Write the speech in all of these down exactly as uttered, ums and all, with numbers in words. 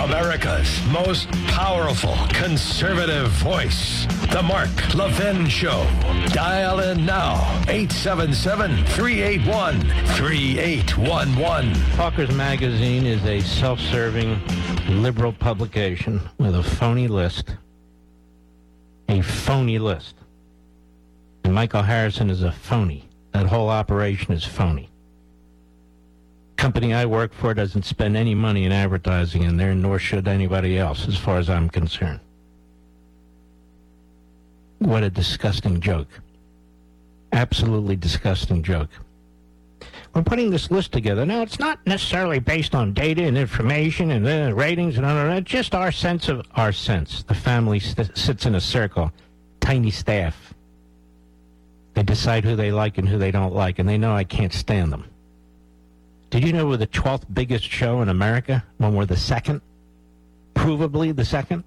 America's most powerful conservative voice. The Mark Levin Show. Dial in now. eight seven seven, three eight one, three eight one one. Talkers Magazine is a self-serving liberal publication with a phony list. A phony list. And Michael Harrison is a phony. That whole operation is phony. Company I work for doesn't spend any money in advertising in there, nor should anybody else, as far as I'm concerned. What a disgusting joke. Absolutely disgusting joke. We're putting this list together. Now, it's not necessarily based on data and information and uh, ratings and all that. Just our sense of our sense. The family st- sits in a circle, tiny staff. They decide who they like and who they don't like, and they know I can't stand them. Did you know we're the twelfth biggest show in America when we're the second? Provably the second?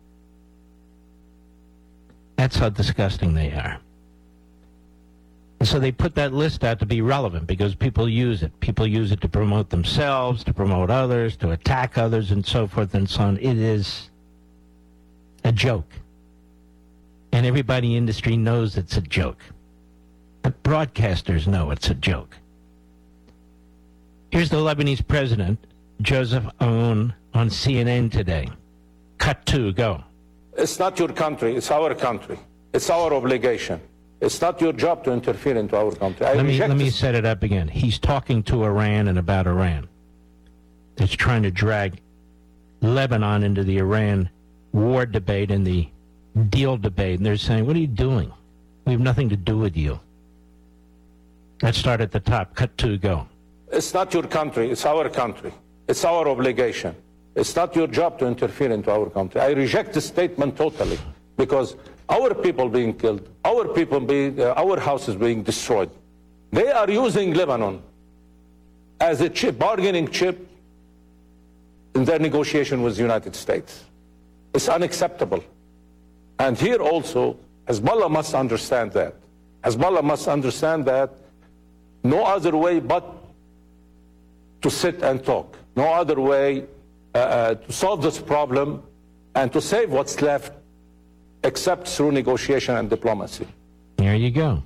That's how disgusting they are. And so they put that list out to be relevant because people use it. People use it to promote themselves, to promote others, to attack others, and so forth and so on. It is a joke. And everybody in the industry knows it's a joke. The broadcasters know it's a joke. Here's the Lebanese president, Joseph Aoun, on C N N today. Cut two, go. It's not your country, it's our country. It's our obligation. It's not your job to interfere into our country. I let me, let me set it up again. He's talking to Iran and about Iran. It's trying to drag Lebanon into the Iran war debate and the deal debate. And they're saying, what are you doing? We have nothing to do with you. Let's start at the top. Cut two, go. It's not your country, it's our country. It's our obligation. It's not your job to interfere into our country. I reject this statement totally because our people being killed, our people being, uh, our houses being destroyed. They are using Lebanon as a chip, bargaining chip in their negotiation with the United States. It's unacceptable. And here also, Hezbollah must understand that. Hezbollah must understand that no other way but to sit and talk. No other way uh, uh, to solve this problem and to save what's left except through negotiation and diplomacy. There you go.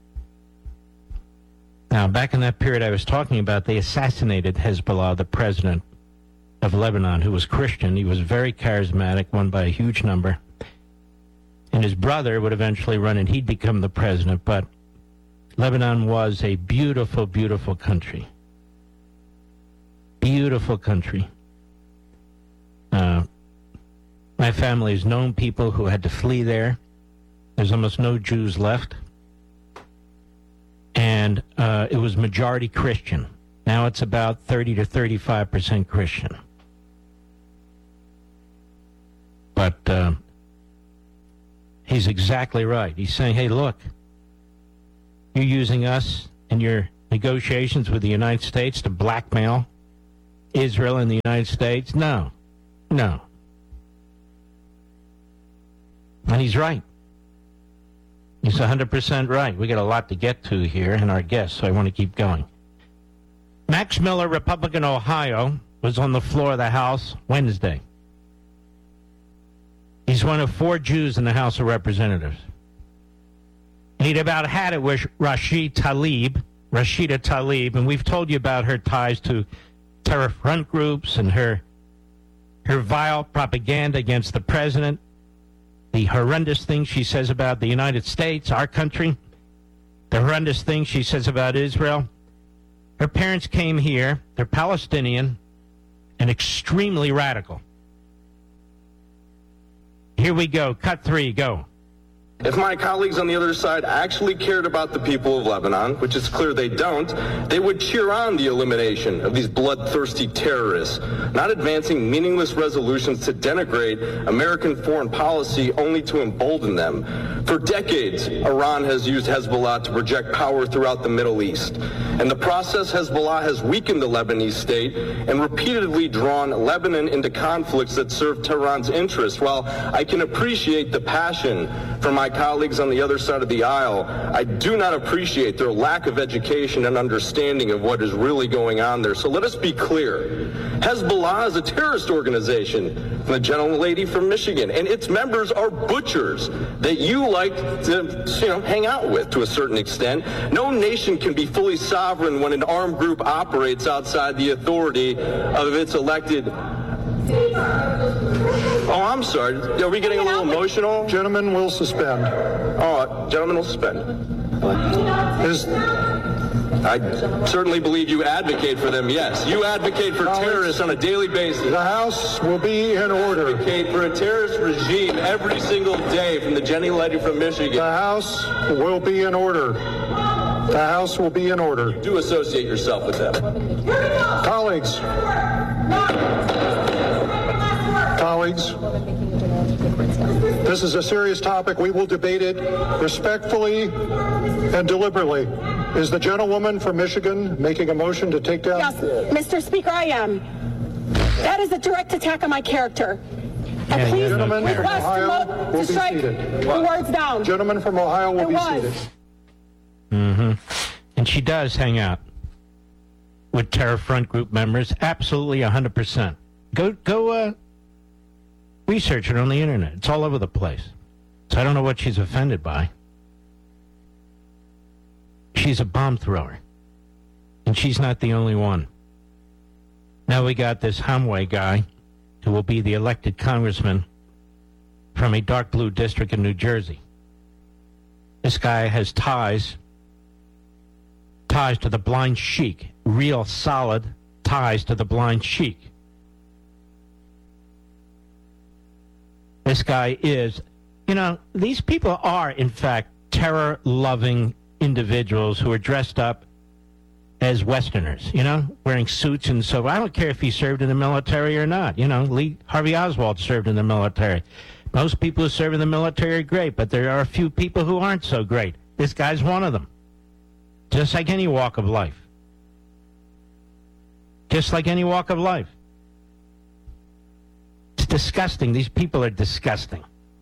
Now, back in that period I was talking about, they assassinated Hezbollah, the president of Lebanon, who was Christian. He was very charismatic, won by a huge number. And his brother would eventually run and he'd become the president. But Lebanon was a beautiful, beautiful country. Beautiful country. Uh, my family has known people who had to flee there. There's almost no Jews left. And uh, it was majority Christian. Now it's about thirty to thirty-five percent Christian. But uh, he's exactly right. He's saying, hey, look, you're using us in your negotiations with the United States to blackmail Israel and the United States? No. No. And he's right. He's one hundred percent right. We got a lot to get to here and our guests, so I want to keep going. Max Miller, Republican, Ohio, was on the floor of the House Wednesday. He's one of four Jews in the House of Representatives. He'd about had it with Rashid Tlaib, Rashida Tlaib, and we've told you about her ties to terror front groups and her her vile propaganda against the president, the horrendous things she says about the United States, our country, the horrendous things she says about Israel. Her parents came here. They're Palestinian and extremely radical. Here we go. Cut three. Go. If my colleagues on the other side actually cared about the people of Lebanon, which it's clear they don't, they would cheer on the elimination of these bloodthirsty terrorists, not advancing meaningless resolutions to denigrate American foreign policy only to embolden them. For decades, Iran has used Hezbollah to project power throughout the Middle East. In the process, Hezbollah has weakened the Lebanese state and repeatedly drawn Lebanon into conflicts that serve Tehran's interests. While I can appreciate the passion from my colleagues on the other side of the aisle, I do not appreciate their lack of education and understanding of what is really going on there. So let us be clear. Hezbollah is a terrorist organization, the gentlelady from Michigan, and its members are butchers that you like to, you know, hang out with to a certain extent. No nation can be fully sovereign when an armed group operates outside the authority of its elected. Oh, I'm sorry. Are we getting a little emotional? Gentlemen will suspend. Oh, gentlemen will suspend. Is, I certainly believe you advocate for them, yes. You advocate for terrorists on a daily basis. the House will be in order. Advocate for a terrorist regime every single day from the Jenny Lady from Michigan. The House will be in order. The House will be in order. Do associate yourself with them. Colleagues. Colleagues. This is a serious topic. We will debate it respectfully and deliberately. Is the gentlewoman from Michigan making a motion to take down? Yes, Mister Speaker, I am. That is a direct attack on my character. And Yeah, please Gentlemen from request to, Ohio mo- will to be strike seated. the words down. Gentleman from Ohio will It be was. seated. Mm-hmm. And she does hang out with Terror Front Group members, absolutely one hundred percent. Go, go uh, research it on the internet. It's all over the place. So I don't know what she's offended by. She's a bomb thrower. And she's not the only one. Now we got this Hamway guy who will be the elected congressman from a dark blue district in New Jersey. This guy has ties, ties to the blind sheik, real solid ties to the blind sheik. This guy is, you know, these people are, in fact, terror-loving individuals who are dressed up as Westerners, you know, wearing suits and so. I don't care if he served in the military or not. You know, Lee Harvey Oswald served in the military. Most people who serve in the military are great, but there are a few people who aren't so great. This guy's one of them. Just like any walk of life. Just like any walk of life. It's disgusting. These people are disgusting.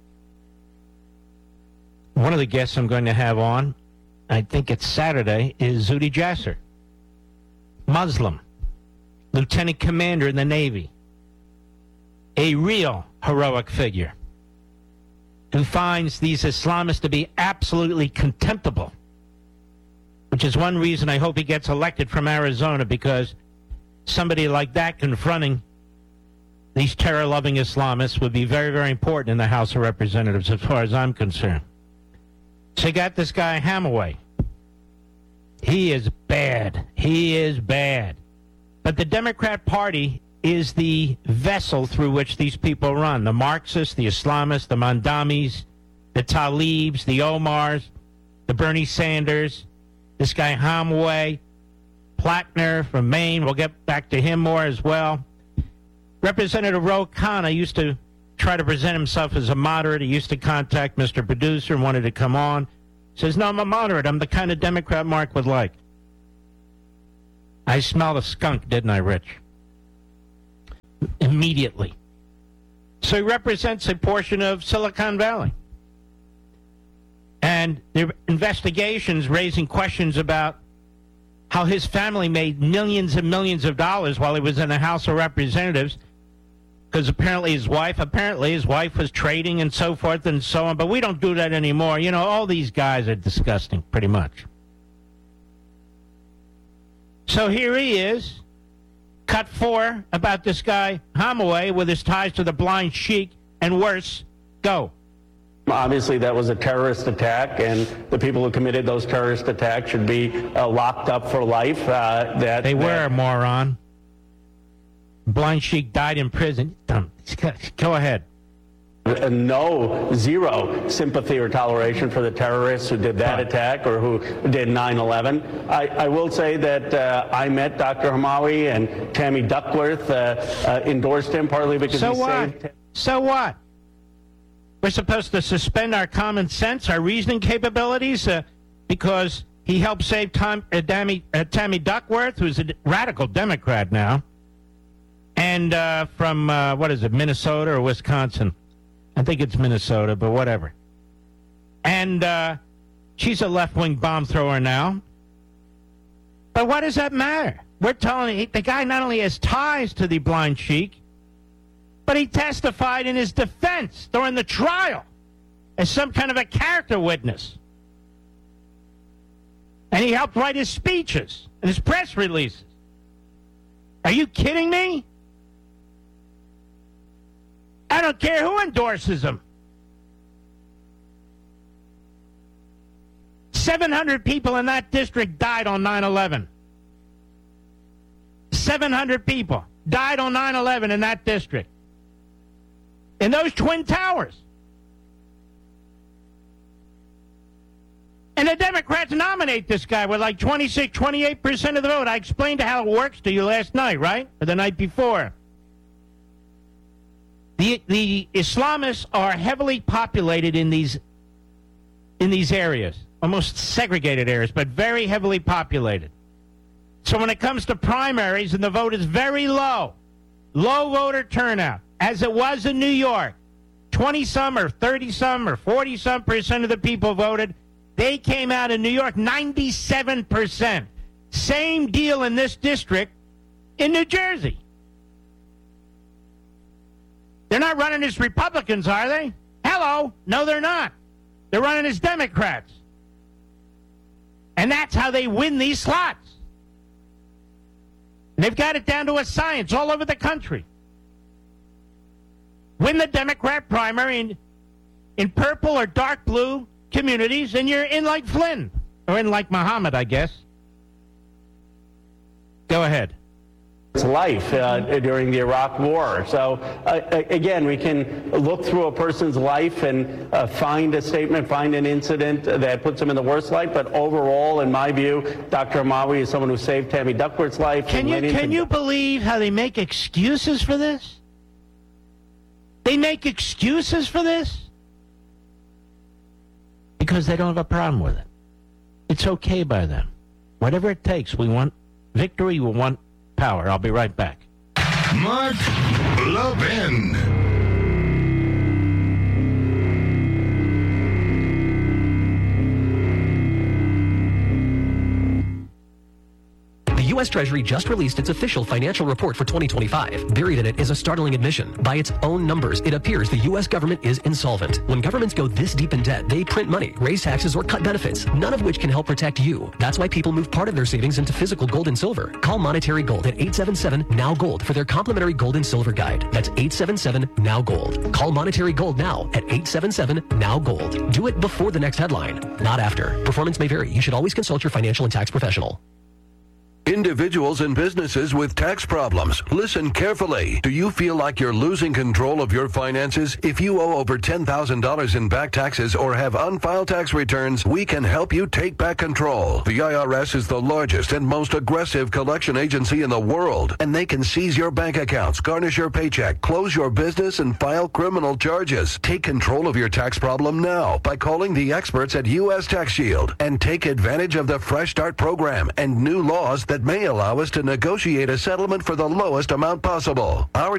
One of the guests I'm going to have on, I think it's Saturday, is Zuhdi Jasser. Muslim. Lieutenant Commander in the Navy. A real heroic figure who finds these Islamists to be absolutely contemptible, which is one reason I hope he gets elected from Arizona, because somebody like that confronting these terror-loving Islamists would be very, very important in the House of Representatives as far as I'm concerned. So you got this guy Hamaway. He is bad. He is bad. But the Democrat Party is the vessel through which these people run. The Marxists, the Islamists, the Mandamis, the Talibs, the Omars, the Bernie Sanders, this guy Hamaway, Plattner from Maine. We'll get back to him more as well. Representative Ro Khanna used to try to present himself as a moderate. He used to contact Mister Producer and wanted to come on. Says, no, I'm a moderate. I'm the kind of Democrat Mark would like. I smelled a skunk, didn't I, Rich? Immediately. So he represents a portion of Silicon Valley. And there are investigations raising questions about how his family made millions and millions of dollars while he was in the House of Representatives, because apparently his wife, apparently his wife was trading and so forth and so on. But we don't do that anymore. You know, all these guys are disgusting, pretty much. So here he is, cut four about this guy Hamaway with his ties to the blind sheik and worse. Go. Obviously, that was a terrorist attack, and the people who committed those terrorist attacks should be uh, locked up for life. Uh, that They were, that, moron. Blind sheik died in prison. Go ahead. Uh, no, zero sympathy or toleration for the terrorists who did that attack or who did nine eleven. I, I will say that uh, I met Doctor Hamawi, and Tammy Duckworth uh, uh, endorsed him partly because So he what? saved... So what? We're supposed to suspend our common sense, our reasoning capabilities, uh, because He helped save Tom, uh, Tammy, uh, Tammy Duckworth, who's a d- radical Democrat now, and uh, from, uh, what is it, Minnesota or Wisconsin? I think it's Minnesota, but whatever. And uh, she's a left-wing bomb thrower now. But what does that matter? We're telling you, the guy not only has ties to the blind sheik, but he testified in his defense during the trial as some kind of a character witness. And he helped write his speeches and his press releases. Are you kidding me? I don't care who endorses him. seven hundred people in that district died on nine eleven. seven hundred people died on nine eleven in that district. In those Twin Towers. And the Democrats nominate this guy with like twenty-six, twenty-eight percent of the vote. I explained how it works to you last night, right? Or the night before. The the Islamists are heavily populated in these in these areas, almost segregated areas, but very heavily populated. So when it comes to primaries and the vote is very low, low voter turnout, as it was in New York, twenty-some or thirty-some or forty-some percent of the people voted. They came out in New York, ninety-seven percent. Same deal in this district in New Jersey. They're not running as Republicans, are they? Hello. No, they're not. They're running as Democrats. And that's how they win these slots. And they've got it down to a science all over the country. Win the Democrat primary in, in purple or dark blue communities, and you're in like Flynn, or in like Muhammad, I guess. Go ahead. It's life uh, during the Iraq War. So, uh, again, we can look through a person's life and uh, find a statement, find an incident that puts them in the worst light. But overall, in my view, Doctor Hamawi is someone who saved Tammy Duckworth's life. Can you, can you believe how they make excuses for this? They make excuses for this? Because they don't have a problem with it. It's okay by them. Whatever it takes, we want victory, we want power. I'll be right back. Mark Levin. The U S Treasury just released its official financial report for twenty twenty-five. Buried in it is a startling admission. By its own numbers, it appears the U S government is insolvent. When governments go this deep in debt, they print money, raise taxes, or cut benefits, none of which can help protect you. That's why people move part of their savings into physical gold and silver. Call Monetary Gold at eight seven seven, N O W Gold for their complimentary gold and silver guide. That's eight seven seven, N O W Gold. Call Monetary Gold now at eight seven seven, N O W Gold. Do it before the next headline, not after. Performance may vary. You should always consult your financial and tax professional. Individuals and businesses with tax problems, listen carefully. Do you feel like you're losing control of your finances? If you owe over ten thousand dollars in back taxes or have unfiled tax returns, we can help you take back control. The I R S is the largest and most aggressive collection agency in the world, and they can seize your bank accounts, garnish your paycheck, close your business, and file criminal charges. Take control of your tax problem now by calling the experts at U S Tax Shield and take advantage of the Fresh Start program and new laws that may allow us to negotiate a settlement for the lowest amount possible. Our